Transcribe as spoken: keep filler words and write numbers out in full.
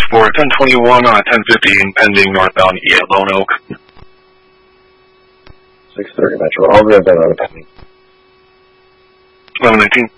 for ten twenty-one on ten fifteen, pending northbound E at Lone Oak. six thirty Metro. I'll go down on the pending. eleven nineteen.